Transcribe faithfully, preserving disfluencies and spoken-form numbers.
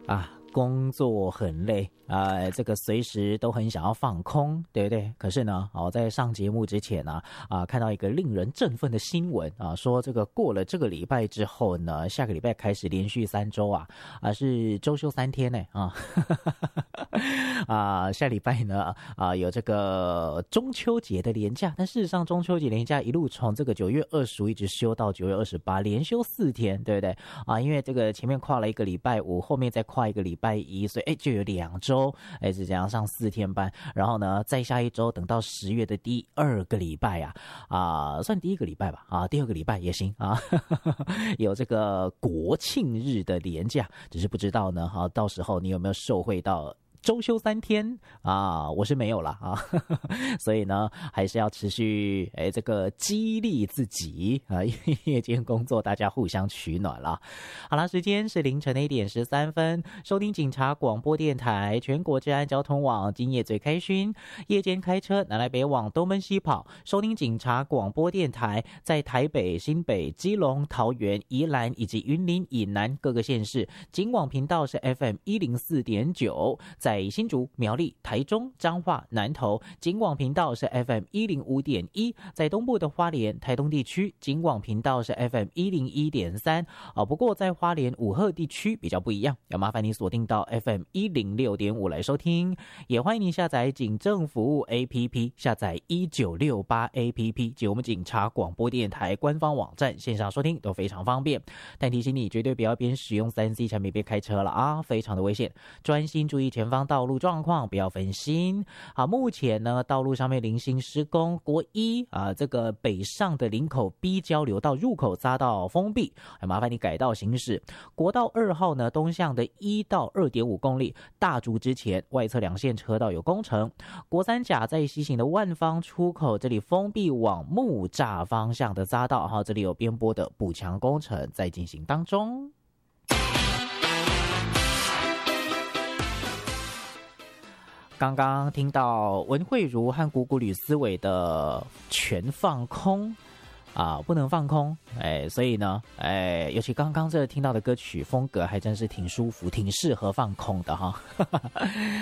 啊，工作很累啊、呃，这个随时都很想要放空，对不对？可是呢，哦，在上节目之前呢，啊、呃，看到一个令人振奋的新闻啊，说这个过了这个礼拜之后呢，下个礼拜开始连续三周啊，啊是周休三天呢啊，啊下礼拜呢啊有这个中秋节的连假，但事实上中秋节连假一路从这个九月二十五一直休到九月二十八，连休四天，对不对？啊，因为这个前面跨了一个礼拜五，后面再跨一个礼拜一，所以哎就有两周，哎是这样上四天班，然后呢再下一周等到十月的第二个礼拜啊啊算第一个礼拜吧啊第二个礼拜也行啊，有这个国庆日的连假，只是不知道呢哈，到时候你有没有受惠到周休三天啊？我是没有啦啊，所以呢，还是要持续哎这个激励自己啊，因为夜间工作大家互相取暖啦。好啦，时间是凌晨的一点十三分，收听警察广播电台全国治安交通网，今夜最开勋，夜间开车南来北往东奔西跑，收听警察广播电台，在台北、新北、基隆、桃园、宜兰以及云林以南各个县市，警广频道是 F M 一零四点九，在在新竹、苗栗、台中、彰化、南投，警广频道是 F M 一零五点一，在东部的花莲、台东地区，警广频道是 F M 一零一点三。啊，不过在花莲五鹤地区比较不一样，要麻烦你锁定到 F M 一零六点五来收听。也欢迎你下载警政服务 A P P， 下载一九六八 A P P 及我们警察广播电台官方网站，线上收听都非常方便。但提醒你，绝对不要边使用 三 C 产品边开车了啊，非常的危险，专心注意前方道路状况，不要分心。好，目前呢，道路上面零星施工，国一啊，这个北上的林口 B 交流道入口匝道封闭，麻烦你改道行驶。国道二号呢，东向的一到二点五公里，大竹之前外侧两线车道有工程。国三甲在西行的万方出口这里封闭往木栅方向的匝道，哈，这里有边坡的补强工程在进行当中。刚刚听到文慧茹和谷谷吕思伟的全放空啊，不能放空，哎，所以呢，哎，尤其刚刚这听到的歌曲风格还真是挺舒服，挺适合放空的哈。